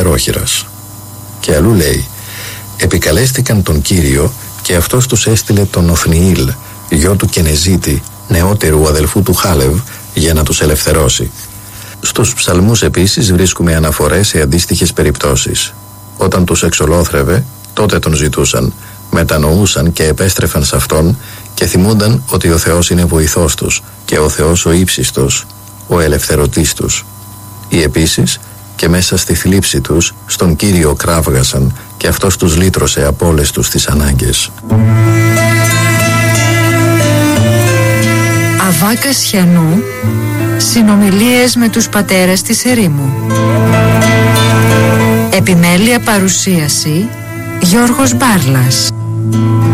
Ρόχυρας. Και αλλού λέει: επικαλέστηκαν τον Κύριο και αυτός τους έστειλε τον Οθνιήλ, γιο του Κενεζίτη, νεότερου αδελφού του Χάλευ, για να τους ελευθερώσει. Στους ψαλμούς επίσης βρίσκουμε αναφορές σε αντίστοιχες περιπτώσεις. Όταν τους εξολόθρευε, τότε τον ζητούσαν, μετανοούσαν και επέστρεφαν σε αυτόν και θυμούνταν ότι ο Θεός είναι βοηθός τους και ο Θεός ο ύψιστος, ο ελευθερωτής τους. Ή επίσης και μέσα στη θλίψη τους στον Κύριο κράβγασαν και αυτός τους λύτρωσε από όλες τους τις ανάγκες. Αβά Κασιανού, συνομιλίες με τους πατέρες της ερήμου. Επιμέλεια παρουσίαση Γιώργος Μπάρλας.